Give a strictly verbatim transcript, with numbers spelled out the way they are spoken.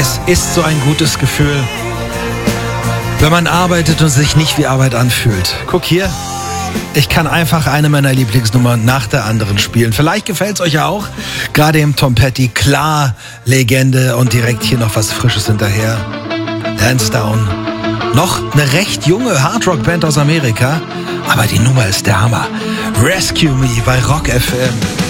Das ist so ein gutes Gefühl, wenn man arbeitet und sich nicht wie Arbeit anfühlt. Guck hier, ich kann einfach eine meiner Lieblingsnummern nach der anderen spielen. Vielleicht gefällt's euch ja auch. Gerade im Tom Petty, klar, Legende und direkt hier noch was Frisches hinterher. Lansdowne. Noch eine recht junge Hardrock-Band aus Amerika, aber die Nummer ist der Hammer. Rescue Me bei Rock F M.